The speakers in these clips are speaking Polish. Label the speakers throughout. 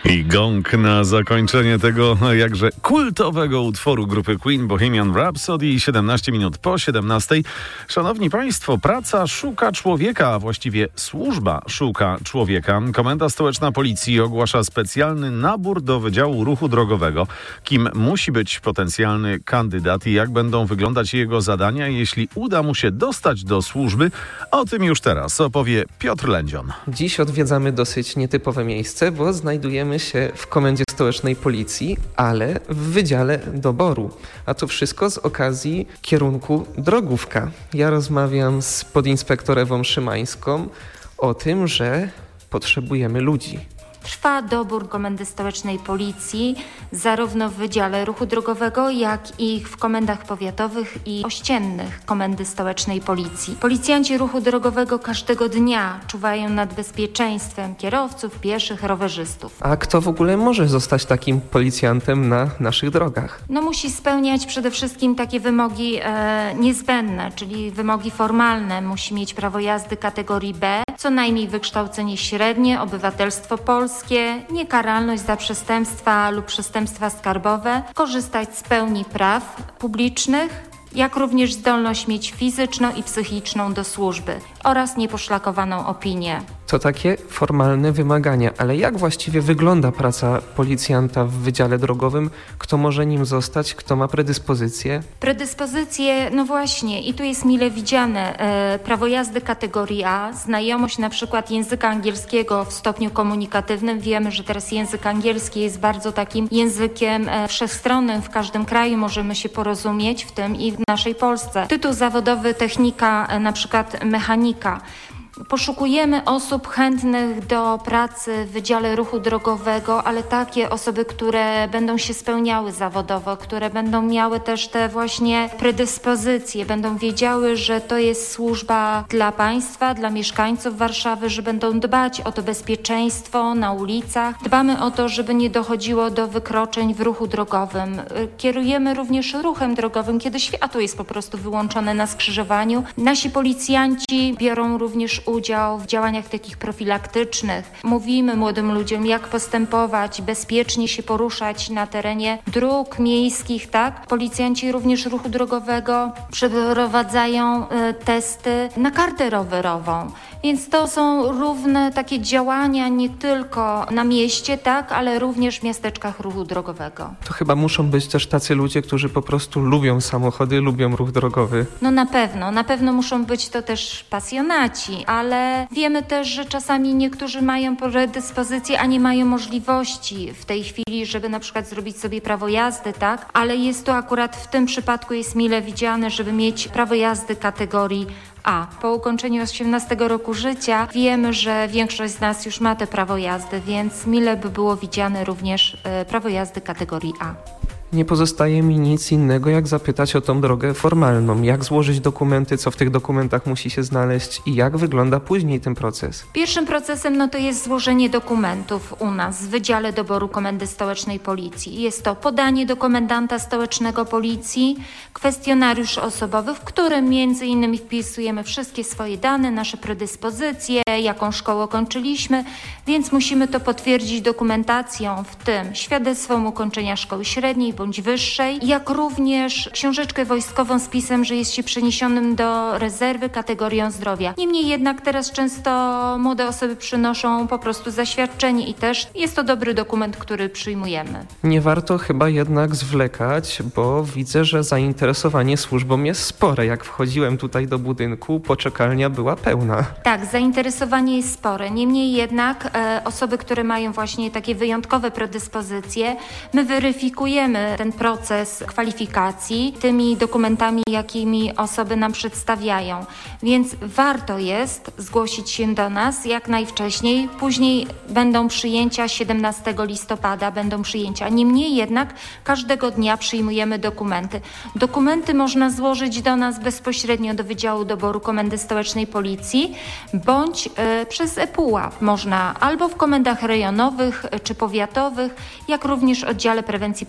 Speaker 1: I gong na zakończenie tego jakże kultowego utworu grupy Queen, Bohemian Rhapsody, 17 minut po 17. Szanowni Państwo, praca szuka człowieka, a właściwie służba szuka człowieka. Komenda Stołeczna Policji ogłasza specjalny nabór do Wydziału Ruchu Drogowego. Kim musi być potencjalny kandydat i jak będą wyglądać jego zadania, jeśli uda mu się dostać do służby? O tym już teraz opowie Piotr Lędzion.
Speaker 2: Dziś odwiedzamy dosyć nietypowe miejsce, bo znajdujemy się w Komendzie Stołecznej Policji, ale w Wydziale Doboru. A to wszystko z okazji kierunku drogówka. Ja rozmawiam z podinspektor Ewą Szymańską o tym, że potrzebujemy ludzi.
Speaker 3: Trwa dobór Komendy Stołecznej Policji zarówno w Wydziale Ruchu Drogowego, jak i w komendach powiatowych i ościennych Komendy Stołecznej Policji. Policjanci ruchu drogowego każdego dnia czuwają nad bezpieczeństwem kierowców, pieszych, rowerzystów.
Speaker 2: A kto w ogóle może zostać takim policjantem na naszych drogach?
Speaker 3: Musi spełniać przede wszystkim takie wymogi niezbędne, czyli wymogi formalne. Musi mieć prawo jazdy kategorii B, co najmniej wykształcenie średnie, obywatelstwo polskie, niekaralność za przestępstwa lub przestępstwa skarbowe, korzystać z pełni praw publicznych, jak również zdolność mieć fizyczną i psychiczną do służby oraz nieposzlakowaną opinię.
Speaker 2: To takie formalne wymagania, ale jak właściwie wygląda praca policjanta w Wydziale Drogowym? Kto może nim zostać? Kto ma predyspozycje?
Speaker 3: Predyspozycje, no właśnie, i tu jest mile widziane prawo jazdy kategorii A, znajomość na przykład języka angielskiego w stopniu komunikatywnym. Wiemy, że teraz język angielski jest bardzo takim językiem wszechstronnym. W każdym kraju możemy się porozumieć, w tym i w naszej Polsce. Tytuł zawodowy technika, na przykład mechanika. Poszukujemy osób chętnych do pracy w Wydziale Ruchu Drogowego, ale takie osoby, które będą się spełniały zawodowo, które będą miały też te właśnie predyspozycje, będą wiedziały, że to jest służba dla państwa, dla mieszkańców Warszawy, że będą dbać o to bezpieczeństwo na ulicach. Dbamy o to, żeby nie dochodziło do wykroczeń w ruchu drogowym. Kierujemy również ruchem drogowym, kiedy światło jest po prostu wyłączone na skrzyżowaniu. Nasi policjanci biorą również udział w działaniach takich profilaktycznych. Mówimy młodym ludziom, jak postępować, bezpiecznie się poruszać na terenie dróg miejskich, tak? Policjanci również ruchu drogowego przeprowadzają testy na kartę rowerową. Więc to są równe takie działania nie tylko na mieście, tak, ale również w miasteczkach ruchu drogowego.
Speaker 2: To chyba muszą być też tacy ludzie, którzy po prostu lubią samochody, lubią ruch drogowy.
Speaker 3: No na pewno muszą być to też pasjonaci, ale wiemy też, że czasami niektórzy mają predyspozycje, a nie mają możliwości w tej chwili, żeby na przykład zrobić sobie prawo jazdy, tak? Ale jest to akurat w tym przypadku jest mile widziane, żeby mieć prawo jazdy kategorii A. Po ukończeniu 18 roku życia wiemy, że większość z nas już ma te prawo jazdy, więc mile by było widziane również prawo jazdy kategorii A.
Speaker 2: Nie pozostaje mi nic innego, jak zapytać o tą drogę formalną. Jak złożyć dokumenty, co w tych dokumentach musi się znaleźć i jak wygląda później ten proces?
Speaker 3: Pierwszym procesem to jest złożenie dokumentów u nas w Wydziale Doboru Komendy Stołecznej Policji. Jest to podanie do komendanta stołecznego Policji, kwestionariusz osobowy, w którym między innymi wpisujemy wszystkie swoje dane, nasze predyspozycje, jaką szkołę kończyliśmy, więc musimy to potwierdzić dokumentacją, w tym świadectwem ukończenia szkoły średniej bądź wyższej, jak również książeczkę wojskową z pisem, że jest się przeniesionym do rezerwy kategorią zdrowia. Niemniej jednak teraz często młode osoby przynoszą po prostu zaświadczenie i też jest to dobry dokument, który przyjmujemy.
Speaker 2: Nie warto chyba jednak zwlekać, bo widzę, że zainteresowanie służbą jest spore. Jak wchodziłem tutaj do budynku, poczekalnia była pełna.
Speaker 3: Tak, zainteresowanie jest spore. Niemniej jednak osoby, które mają właśnie takie wyjątkowe predyspozycje, my weryfikujemy ten proces kwalifikacji tymi dokumentami, jakimi osoby nam przedstawiają. Więc warto jest zgłosić się do nas jak najwcześniej. Później będą przyjęcia 17 listopada, będą przyjęcia. Niemniej jednak każdego dnia przyjmujemy dokumenty. Dokumenty można złożyć do nas bezpośrednio do Wydziału Doboru Komendy Stołecznej Policji bądź przez ePUAP. Można albo w komendach rejonowych czy powiatowych, jak również oddziale prewencji policji w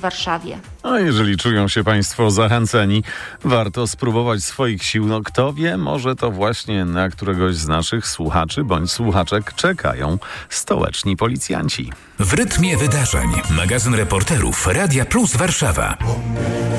Speaker 3: Warszawie.
Speaker 1: A jeżeli czują się Państwo zachęceni, warto spróbować swoich sił. No kto wie, może to właśnie na któregoś z naszych słuchaczy bądź słuchaczek czekają stołeczni policjanci.
Speaker 4: W rytmie wydarzeń. Magazyn reporterów Radia Plus Warszawa.